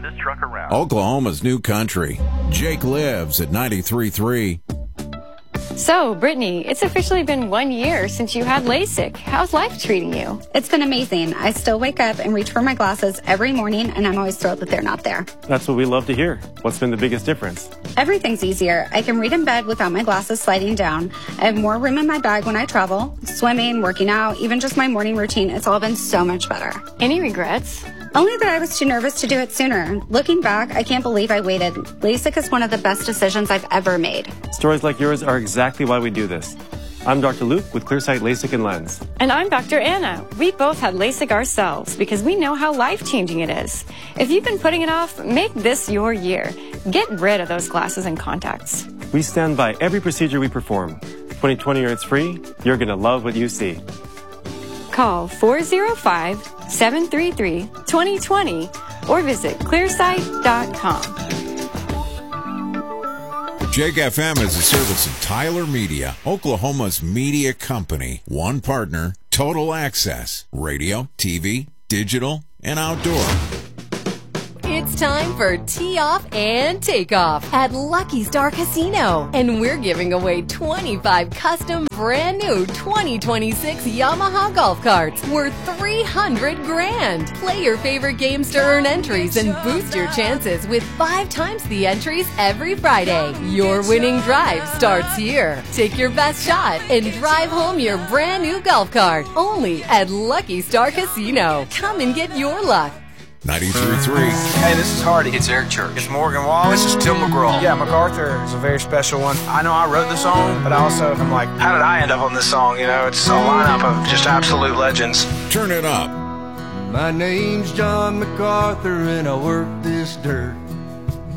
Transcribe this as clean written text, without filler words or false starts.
this truck around. Oklahoma's new country. Jake lives at 93.3. So, Brittany, it's officially been 1 year since you had LASIK. How's life treating you? It's been amazing. I still wake up and reach for my glasses every morning, and I'm always thrilled that they're not there. That's what we love to hear. What's been the biggest difference? Everything's easier. I can read in bed without my glasses sliding down. I have more room in my bag when I travel. Swimming, working out, even just my morning routine, it's all been so much better. Any regrets? Only that I was too nervous to do it sooner. Looking back, I can't believe I waited. LASIK is one of the best decisions I've ever made. Stories like yours are exactly why we do this. I'm Dr. Luke with Clearsight LASIK and Lens. And I'm Dr. Anna. We both had LASIK ourselves because we know how life-changing it is. If you've been putting it off, make this your year. Get rid of those glasses and contacts. We stand by every procedure we perform. 2020 or it's free, you're going to love what you see. Call 405-733-2020 or visit clearsight.com. Jake FM is a service of Tyler Media, Oklahoma's media company. One partner, total access, radio, TV, digital, and outdoor. It's time for Tee Off and Takeoff at Lucky Star Casino. And we're giving away 25 custom brand new 2026 Yamaha golf carts worth $300,000. Play your favorite games to earn entries and boost your chances with 5 times the entries every Friday. Your winning drive starts here. Take your best shot and drive home your brand new golf cart only at Lucky Star Casino. Come and get your luck. 93.3. Hey, this is Hardy. It's Eric Church. It's Morgan Wallace. This is Tim McGraw. Yeah, MacArthur is a very special one. I know I wrote the song, but I also am like, how did I end up on this song? You know, it's a lineup of just absolute legends. Turn it up. My name's John MacArthur and I work this dirt.